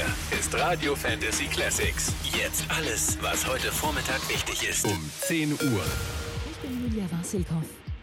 ist Radio Fantasy Classics. Jetzt alles, was heute Vormittag wichtig ist. Um 10 Uhr. Ich bin Julia Wassilkow.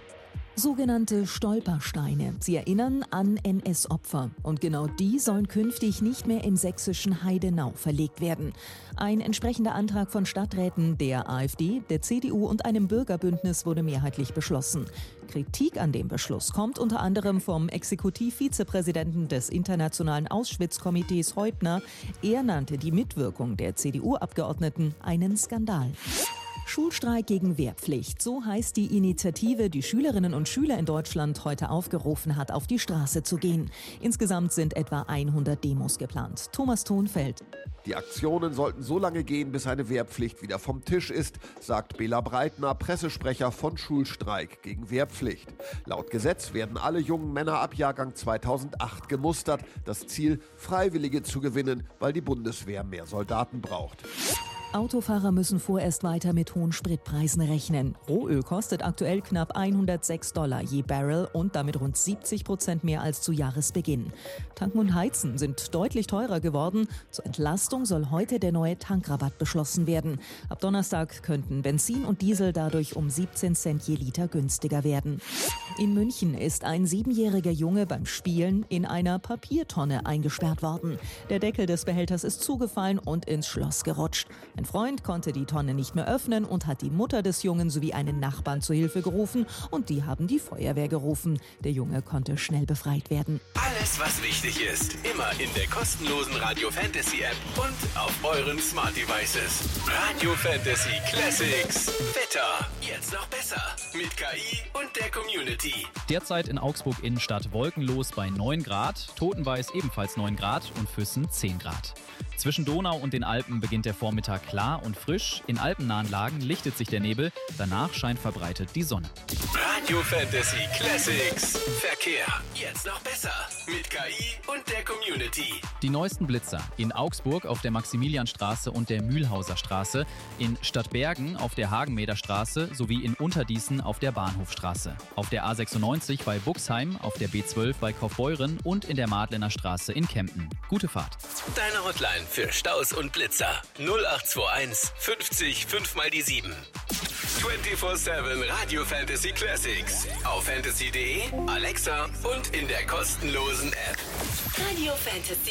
Sogenannte Stolpersteine. Sie erinnern an NS-Opfer. Und genau die sollen künftig nicht mehr im sächsischen Heidenau verlegt werden. Ein entsprechender Antrag von Stadträten der AfD, der CDU und einem Bürgerbündnis wurde mehrheitlich beschlossen. Kritik an dem Beschluss kommt unter anderem vom Exekutivvizepräsidenten des Internationalen Auschwitz-Komitees Heubner. Er nannte die Mitwirkung der CDU-Abgeordneten einen Skandal. Schulstreik gegen Wehrpflicht, so heißt die Initiative, die Schülerinnen und Schüler in Deutschland heute aufgerufen hat, auf die Straße zu gehen. Insgesamt sind etwa 100 Demos geplant. Thomas Thonfeld. Die Aktionen sollten so lange gehen, bis eine Wehrpflicht wieder vom Tisch ist, sagt Bela Breitner, Pressesprecher von Schulstreik gegen Wehrpflicht. Laut Gesetz werden alle jungen Männer ab Jahrgang 2008 gemustert. Das Ziel, Freiwillige zu gewinnen, weil die Bundeswehr mehr Soldaten braucht. Autofahrer müssen vorerst weiter mit hohen Spritpreisen rechnen. Rohöl kostet aktuell knapp $106 je Barrel und damit rund 70% mehr als zu Jahresbeginn. Tanken und Heizen sind deutlich teurer geworden. Zur Entlastung soll heute der neue Tankrabatt beschlossen werden. Ab Donnerstag könnten Benzin und Diesel dadurch um 17 Cent je Liter günstiger werden. In München ist ein 7-jähriger Junge beim Spielen in einer Papiertonne eingesperrt worden. Der Deckel des Behälters ist zugefallen und ins Schloss gerutscht. Ein Freund konnte die Tonne nicht mehr öffnen und hat die Mutter des Jungen sowie einen Nachbarn zur Hilfe gerufen und die haben die Feuerwehr gerufen. Der Junge konnte schnell befreit werden. Alles, was wichtig ist, immer in der kostenlosen Radio Fantasy App und auf euren Smart Devices. Radio Fantasy Classics. Wetter. Jetzt noch besser. Mit KI und der Community. Derzeit in Augsburg Innenstadt wolkenlos bei 9 Grad, Totenweiß ebenfalls 9 Grad und Füssen 10 Grad. Zwischen Donau und den Alpen beginnt der Vormittag klar und frisch. In alpennahen Lagen lichtet sich der Nebel. Danach scheint verbreitet die Sonne. Radio Fantasy Classics. Verkehr. Jetzt noch besser. Mit KI und der Community. Die neuesten Blitzer in Augsburg auf der Maximilianstraße und der Mühlhauser Straße, in Stadtbergen auf der Hagenmäder Straße sowie in Unterdießen auf der Bahnhofstraße. Auf der A96 bei Buxheim, auf der B12 bei Kaufbeuren und in der Madlener Straße in Kempten. Gute Fahrt. Deine Hotline für Staus und Blitzer 0821 50 5 mal die 7. 24/7 Radio Fantasy Classics. Auf fantasy.de, Alexa und in der kostenlosen App. Radio Fantasy